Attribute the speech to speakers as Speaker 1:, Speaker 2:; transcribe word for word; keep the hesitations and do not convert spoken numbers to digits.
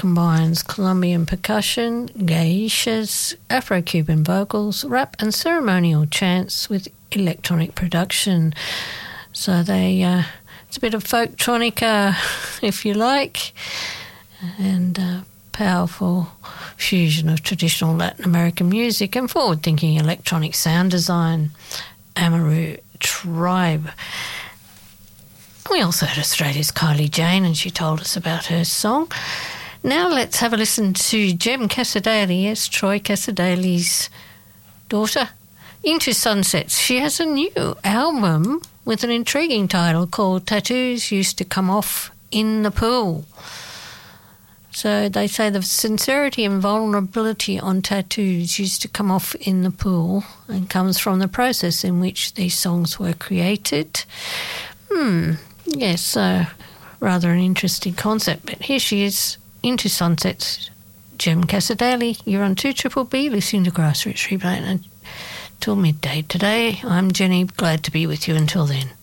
Speaker 1: combines Colombian percussion, geishas, Afro-Cuban vocals, rap and ceremonial chants with electronic production. So they, uh, it's a bit of folktronica, if you like, and uh, powerful fusion of traditional Latin American music and forward-thinking electronic sound design. Amaru Tribe. We also heard Australia's Kylie Jane, and she told us about her song. Now let's have a listen to Jem Casadale, yes, Troy Casadale's daughter, Into Sunsets. She has a new album with an intriguing title called Tattoos Used to Come Off in the Pool. So they say the sincerity and vulnerability on tattoos used to come off in the pool and comes from the process in which these songs were created. Hmm, yes, uh, rather an interesting concept. But here she is, Into Sunsets, Jem Casadale. You're on two Triple B, listening to Grassroots Replay until midday today. I'm Jenny, glad to be with you until then.